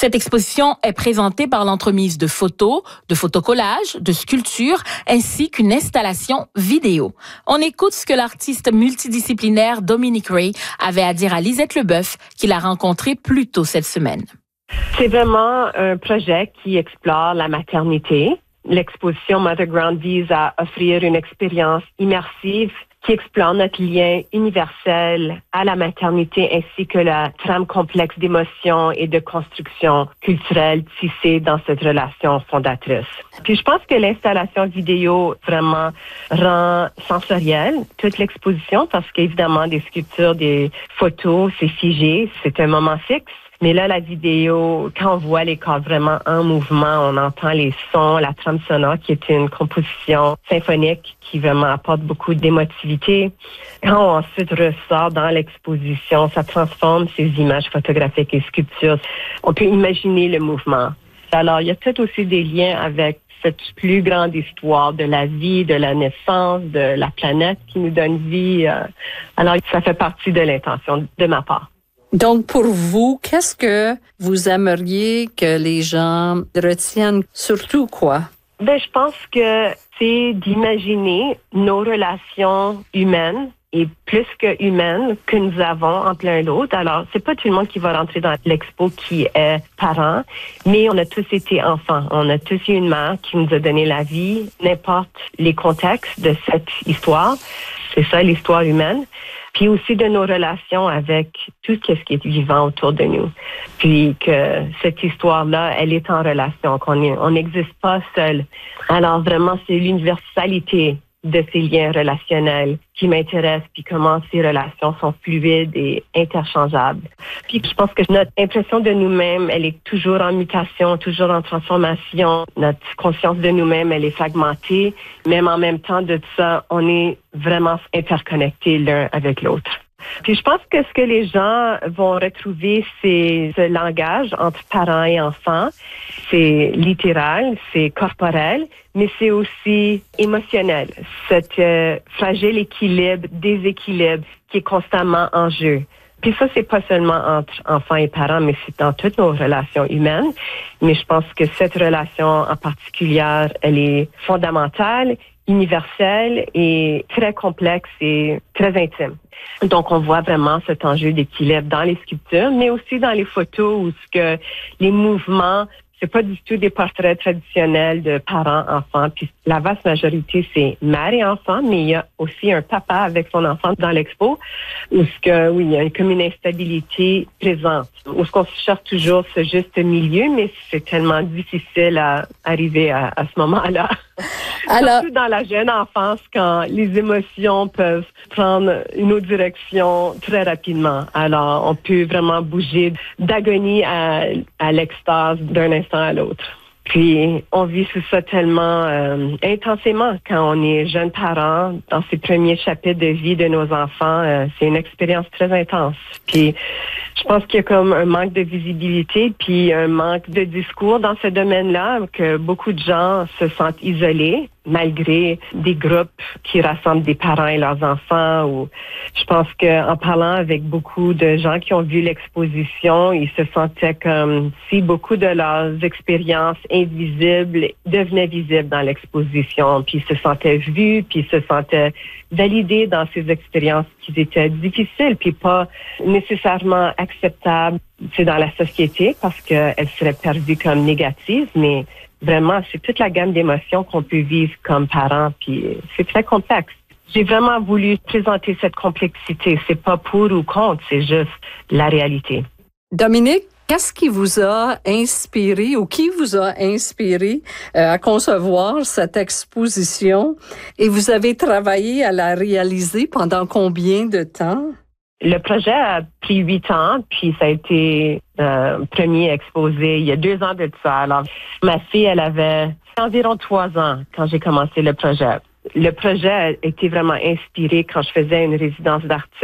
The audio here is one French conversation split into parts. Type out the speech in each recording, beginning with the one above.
Cette exposition est présentée par l'entremise de photos, de photocollages, de sculptures, ainsi qu'une installation vidéo. On écoute ce que l'artiste multidisciplinaire Dominique Ray avait à dire à Lisette Leboeuf, qu'il a rencontré plus tôt cette semaine. C'est vraiment un projet qui explore la maternité. L'exposition Motherground vise à offrir une expérience immersive qui explore notre lien universel à la maternité ainsi que la trame complexe d'émotions et de construction culturelle tissée dans cette relation fondatrice. Puis je pense que l'installation vidéo vraiment rend sensorielle toute l'exposition parce qu'évidemment des sculptures, des photos, c'est figé, c'est un moment fixe. Mais là, la vidéo, quand on voit les corps vraiment en mouvement, on entend les sons, la trame sonore qui est une composition symphonique qui vraiment apporte beaucoup d'émotivité. Quand on ensuite ressort dans l'exposition, ça transforme ces images photographiques et sculptures. On peut imaginer le mouvement. Alors, il y a peut-être aussi des liens avec cette plus grande histoire de la vie, de la naissance, de la planète qui nous donne vie. Alors, ça fait partie de l'intention de ma part. Donc, pour vous, qu'est-ce que vous aimeriez que les gens retiennent? Surtout quoi? Je pense que c'est d'imaginer nos relations humaines et plus que humaines que nous avons entre l'un et l'autre. Alors, c'est pas tout le monde qui va rentrer dans l'expo qui est parent, mais on a tous été enfants. On a tous eu une mère qui nous a donné la vie, n'importe les contextes de cette histoire. C'est ça, l'histoire humaine. Puis aussi de nos relations avec tout ce qui est vivant autour de nous. Puis que cette histoire-là, elle est en relation, on n'existe pas seul. Alors vraiment, c'est l'universalité de ces liens relationnels qui m'intéressent, puis comment ces relations sont fluides et interchangeables. Puis je pense que notre impression de nous-mêmes, elle est toujours en mutation, toujours en transformation. Notre conscience de nous-mêmes, elle est fragmentée. Même en même temps de ça, on est vraiment interconnectés l'un avec l'autre. Puis je pense que ce que les gens vont retrouver, c'est ce langage entre parents et enfants. C'est littéral, c'est corporel, mais c'est aussi émotionnel. Cet fragile équilibre, déséquilibre qui est constamment en jeu. Puis ça, c'est pas seulement entre enfants et parents, mais c'est dans toutes nos relations humaines. Mais je pense que cette relation en particulier, elle est fondamentale, universelle et très complexe et très intime. Donc, on voit vraiment cet enjeu d'équilibre dans les sculptures, mais aussi dans les photos où ce que les mouvements, c'est pas du tout des portraits traditionnels de parents, enfants. Puis la vaste majorité, c'est mère et enfant, mais il y a aussi un papa avec son enfant dans l'expo, où ce que, oui, il y a comme une instabilité présente, où ce qu'on cherche toujours ce juste milieu, mais c'est tellement difficile à arriver à ce moment-là. Alors, surtout dans la jeune enfance, quand les émotions peuvent prendre une autre direction très rapidement. Alors, on peut vraiment bouger d'agonie à l'extase d'un instant à l'autre. Puis, on vit tout ça tellement intensément quand on est jeune parent. Dans ces premiers chapitres de vie de nos enfants, c'est une expérience très intense. Puis, je pense qu'il y a comme un manque de visibilité puis un manque de discours dans ce domaine-là, que beaucoup de gens se sentent isolés malgré des groupes qui rassemblent des parents et leurs enfants. Ou je pense qu'en parlant avec beaucoup de gens qui ont vu l'exposition, ils se sentaient comme si beaucoup de leurs expériences invisibles devenaient visibles dans l'exposition, puis ils se sentaient vus, puis ils se sentaient validés dans ces expériences qui étaient difficiles, puis pas nécessairement acceptables dans la société parce qu'elles seraient perçues comme négatives, mais vraiment, c'est toute la gamme d'émotions qu'on peut vivre comme parents, puis c'est très complexe. J'ai vraiment voulu présenter cette complexité. C'est pas pour ou contre, c'est juste la réalité. Dominique, qu'est-ce qui vous a inspiré ou qui vous a inspiré à concevoir cette exposition? Et vous avez travaillé à la réaliser pendant combien de temps? Le projet a pris 8 ans, puis ça a été premier exposé il y a 2 ans de ça. Alors, ma fille, elle avait environ 3 ans quand j'ai commencé le projet. Le projet a été vraiment inspiré quand je faisais une résidence d'artiste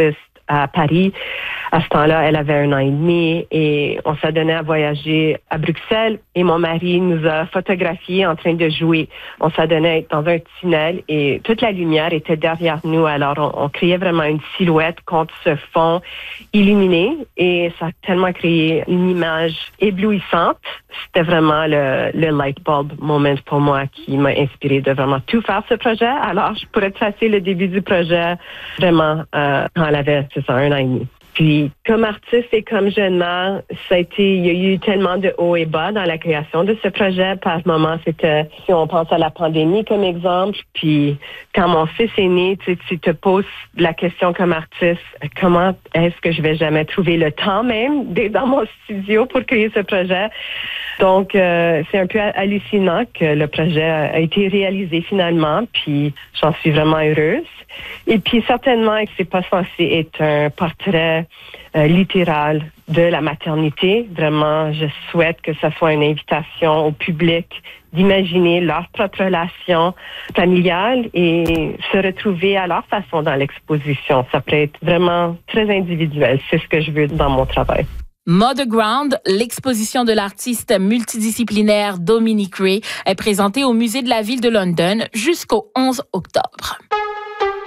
à Paris. À ce temps-là, elle avait 1 an et demi et on s'est donné à voyager à Bruxelles et mon mari nous a photographiés en train de jouer. On s'est donné à être dans un tunnel et toute la lumière était derrière nous. Alors, on créait vraiment une silhouette contre ce fond illuminé et ça a tellement créé une image éblouissante. C'était vraiment le light bulb moment pour moi qui m'a inspiré de vraiment tout faire ce projet. Alors, je pourrais tracer le début du projet vraiment quand elle avait, 1 an et demi. Puis, comme artiste et comme jeune mère, il y a eu tellement de hauts et bas dans la création de ce projet. Par moment, c'était, si on pense à la pandémie comme exemple, puis quand mon fils est né, tu te poses la question comme artiste, comment est-ce que je vais jamais trouver le temps même d'être dans mon studio pour créer ce projet? Donc, c'est un peu hallucinant que le projet a été réalisé finalement, puis j'en suis vraiment heureuse. Et puis, certainement, c'est pas censé être un portrait littéral de la maternité. Vraiment, je souhaite que ça soit une invitation au public d'imaginer leur propre relation familiale et se retrouver à leur façon dans l'exposition. Ça peut être vraiment très individuel. C'est ce que je veux dans mon travail. Mother Ground, l'exposition de l'artiste multidisciplinaire Dominique Ray, est présentée au Musée de la Ville de London jusqu'au 11 octobre.